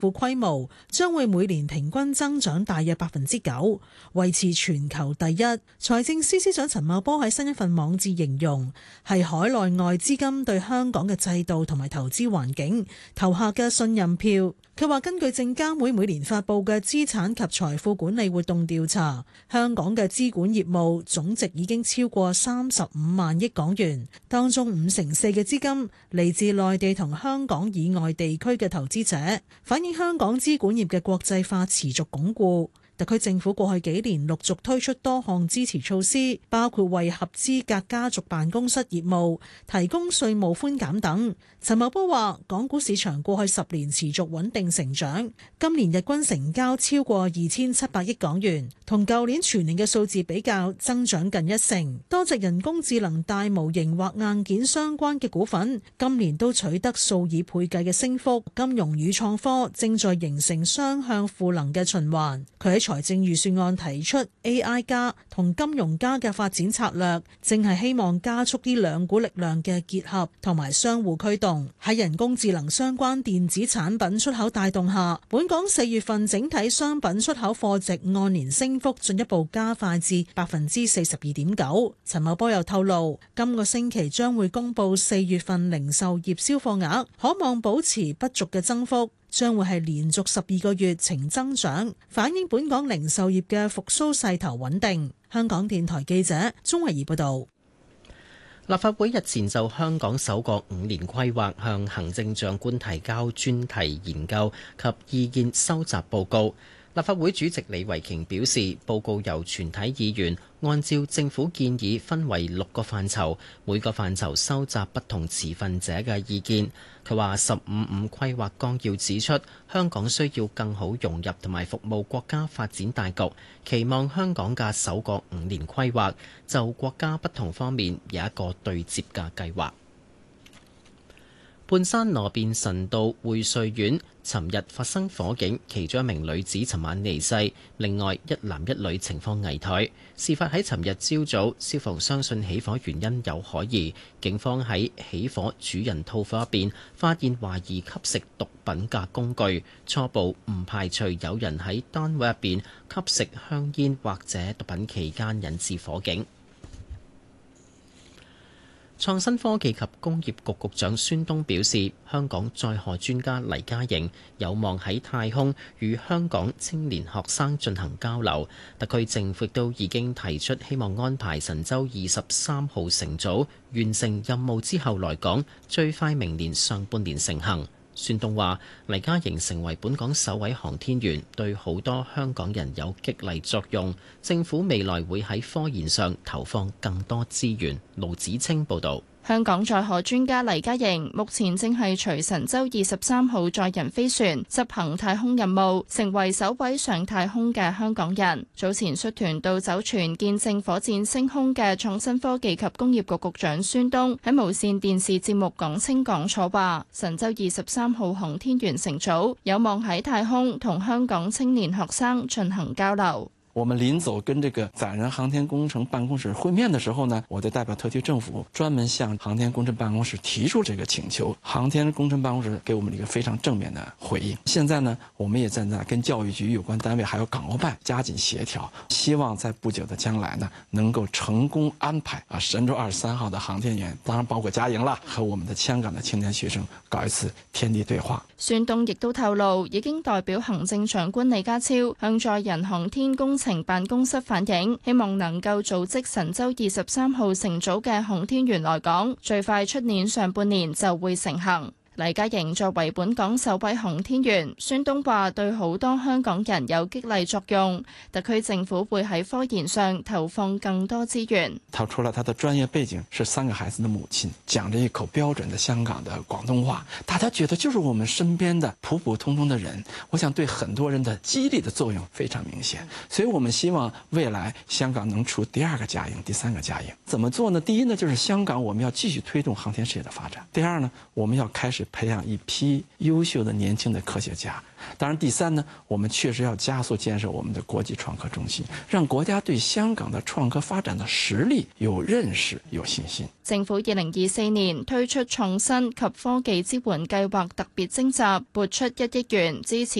庫規模將會每年平均增長大約9%，維持全球第一。財政司司長陳茂波喺新一份網誌形容係海內外資金對香港嘅制度同埋投資環境投下嘅信任票。佢話根據證監會每年發佈嘅資產及財富管理活動調查，香港嘅資管業務總值已經超過35萬億港元，當中54%嘅資金嚟自內地同香港以外地區嘅投資者，反映香港資管業嘅國際化持續鞏固。特區政府過去幾年陸續推出多項支持措施，包括為合資格家族辦公室業務提供稅務寬減等。陳茂波話：港股市場過去10年持續穩定成長，今年日均成交超過2700億港元，同舊年全年嘅數字比較增長近1成。多隻人工智能大模型或硬件相關嘅股份今年都取得數以倍計嘅升幅。金融與創科正在形成雙向賦能嘅循環。佢喺財政預算案提出 AI 加同金融加嘅發展策略，正係希望加速呢兩股力量嘅結合同埋相互驅動。喺人工智能相關電子產品出口帶動下，本港4月份整體商品出口貨值按年升幅進一步加快至42.9%。陳茂波又透露，今個星期將會公布4月份零售業銷貨額，可望保持不俗嘅增幅，將會係連續12個月呈增長，反映本港零售業嘅復甦勢頭穩定。香港電台記者鍾慧儀報道。 立法會日前就香港首個5年規劃向行政長官提交專題研究及意見收集報告。立法會主席李慧瓊表示，報告由全體議員按照政府建議分為6個範疇，每個範疇收集不同持份者嘅意見。佢話15規劃綱要指出，香港需要更好融入同埋服務國家發展大局，期望香港嘅首個5年規劃就國家不同方面有一個對接嘅計劃。半山羅便臣道匯瑞苑尋日發生火警，其中一名女子尋晚離世，另外一男一女情況危殆。事發喺尋日朝早，消防相信起火原因有可疑，警方喺起火主人套房入邊發現懷疑吸食毒品嘅工具，初步唔排除有人喺單位入邊吸食香煙或者毒品期間引致火警。創新科技及工業局局長孫東表示，香港載荷專家黎家瑩有望喺太空與香港青年學生進行交流。特區政府都已經提出希望安排神舟23號乘組完成任務之後來港，最快明年上半年成行。孫東話：黎家瑩成為本港首位航天員，對好多香港人有激勵作用。政府未來會喺科研上投放更多資源。盧子清報導。 香港載荷專家黎家瑩目前正係隨神舟23號載人飛船執行太空任務，成為首位上太空嘅香港人。早前率團到酒泉見證火箭升空嘅創新科技及工業局局長孫東喺無線電視節目講清講楚話，神舟23號航天員乘組有望喺太空同香港青年學生進行交流。 我們臨走跟這個載人航天工程辦公室會面的時候呢，我就代表特區政府專門向航天工程辦公室提出這個請求，航天工程辦公室給我們一個非常正面的回應。現在呢，我們也正在跟教育局有關單位還有港澳辦加緊協調，希望在不久的將來呢，能夠成功安排神舟23號的航天員，當然包括嘉瑩啦，和我們的香港的青年學生搞一次天地對話。 孫東亦都透露，已經代表行政長官李家超向載人航天工程辦公室反映，希望能夠組織神舟23號乘組嘅航天員來港，最快出年上半年就會成行。黎家瑩作為本港首位航天員，孫東話對好多香港人有激勵作用，特區政府會喺科研上投放更多資源。 他除了他的專業背景是3個孩子的母親，講着一口標準的香港的廣東話，大家覺得就是我們身邊的普普通通的人，我想對很多人的激勵的作用非常明顯。所以我們希望未來香港能出第2個嘉瑩，第3個嘉瑩。怎麼做呢？第一呢，就是香港我們要繼續推動航天事業的發展。第二呢，我們要開始是培养一批優秀的年輕的科學家。當然，第三呢，我們確實要加速建設我們的國際創科中心，讓國家對香港的創科發展的實力有認識、有信心。 政府2024年推出創新及科技支援計劃特別徵集，撥出1億元支持